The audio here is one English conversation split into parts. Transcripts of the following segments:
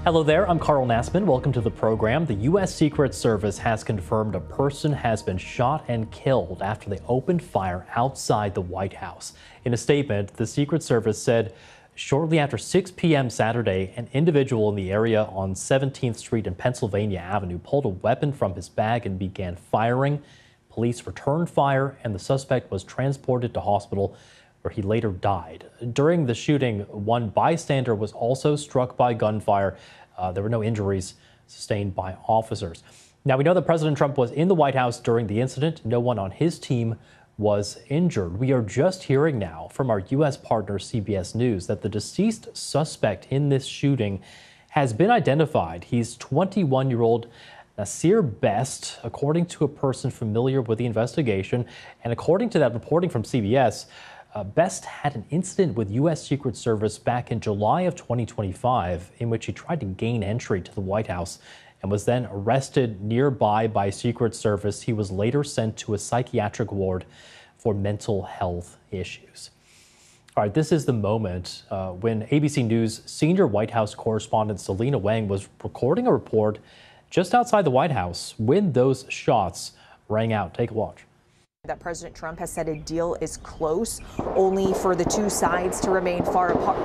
Hello there, I'm Carl Nassman. Welcome to the program. The U.S. Secret Service has confirmed a person has been shot and killed after they opened fire outside the White House. In a statement, the Secret Service said shortly after 6 p.m. Saturday, an individual in the area on 17th Street and Pennsylvania Avenue pulled a weapon from his bag and began firing. Police returned fire and the suspect was transported to hospital, where he later died. During the shooting, one bystander was also struck by gunfire. There were no injuries sustained by officers. Now, we know that President Trump was in the White House during the incident. No one on his team was injured. We are just hearing now from our U.S. partner CBS News that the deceased suspect in this shooting has been identified. He's 21-year-old Nasir Best, according to a person familiar with the investigation. And according to that reporting from CBS, Best had an incident with U.S. Secret Service back in July of 2025 in which he tried to gain entry to the White House and was then arrested nearby by Secret Service. He was later sent to a psychiatric ward for mental health issues. All right, this is the moment when ABC News senior White House correspondent Selena Wang was recording a report just outside the White House when those shots rang out. Take a watch. That President Trump has said a deal is close, only for the two sides to remain far apart.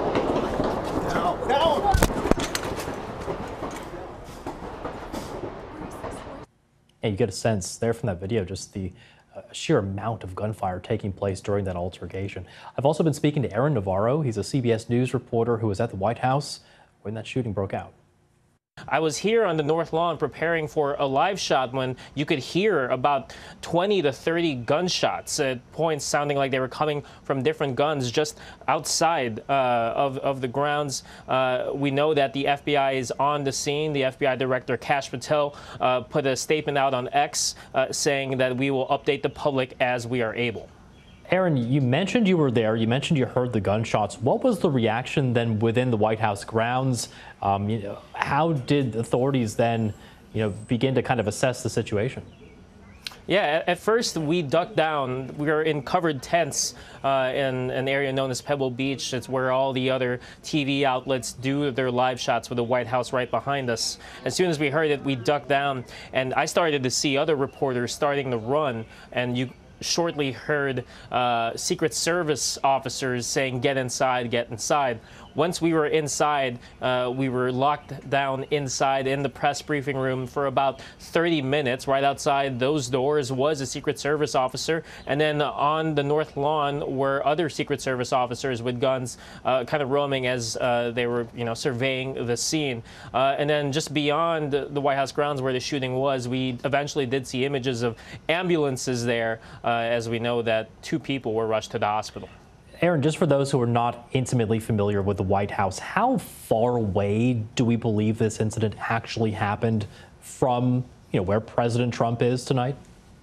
No. And you get a sense there from that video, just the sheer amount of gunfire taking place during that altercation. I've also been speaking to Aaron Navarro. He's a CBS News reporter who was at the White House when that shooting broke out. I was here on the North Lawn preparing for a live shot when you could hear about 20 to 30 gunshots at points sounding like they were coming from different guns just outside of the grounds. We know that the FBI is on the scene. The FBI Director Kash Patel put a statement out on X saying that we will update the public as we are able. Aaron, you mentioned you were there. You mentioned you heard the gunshots. What was the reaction then within the White House grounds? How did authorities then, begin to kind of assess the situation? Yeah, at first we ducked down. We were in covered tents in an area known as Pebble Beach. It's where all the other TV outlets do their live shots with the White House right behind us. As soon as we heard it, we ducked down, and I started to see other reporters starting to run, and you shortly heard Secret Service officers saying, "Get inside, get inside." Once we were inside, we were locked down inside in the press briefing room for about 30 minutes. Right outside those doors was a Secret Service officer, and then on the North Lawn were other Secret Service officers with guns kind of roaming as they were, surveying the scene. And then just beyond the White House grounds where the shooting was, we eventually did see images of ambulances there, as we know that 2 people were rushed to the hospital. Aaron, just for those who are not intimately familiar with the White House, how far away do we believe this incident actually happened from, where President Trump is tonight?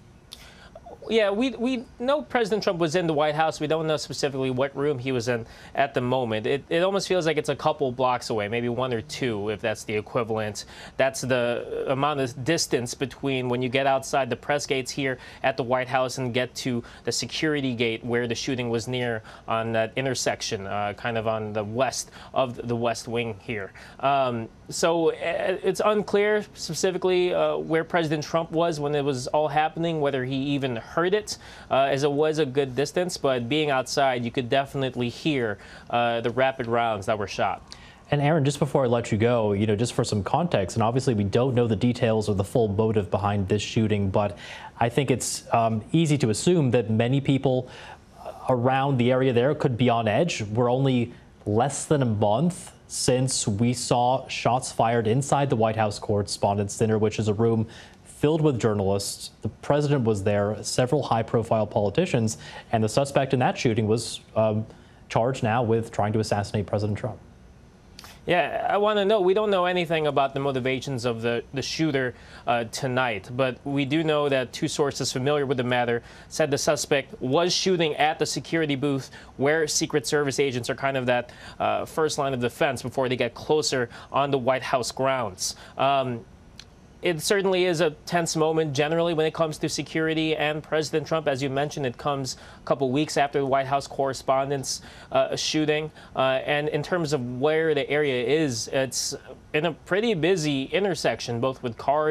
Yeah, we know President Trump was in the White House. We don't know specifically what room he was in at the moment. It almost feels like it's a couple blocks away, maybe 1 or 2, if that's the equivalent. That's the amount of distance between when you get outside the press gates here at the White House and get to the security gate where the shooting was near on that intersection, kind of on the west of the West Wing here. So it's unclear specifically where President Trump was when it was all happening, whether he even heard it, as it was a good distance. But being outside, you could definitely hear the rapid rounds that were shot. And Aaron, just before I let you go, just for some context, and obviously we don't know the details or the full motive behind this shooting, but I think it's easy to assume that many people around the area there could be on edge. We're only less than a month since we saw shots fired inside the White House Correspondents' Dinner, which is a room filled with journalists. The president was there, several high-profile politicians, and the suspect in that shooting was charged now with trying to assassinate President Trump. Yeah, I want to know, we don't know anything about the motivations of the shooter tonight, but we do know that 2 sources familiar with the matter said the suspect was shooting at the security booth where Secret Service agents are kind of that first line of defense before they get closer on the White House grounds. It certainly is a tense moment generally when it comes to security and President Trump. As you mentioned, it comes a couple weeks after the White House Correspondents' shooting. And in terms of where the area is, it's in a pretty busy intersection, both with cars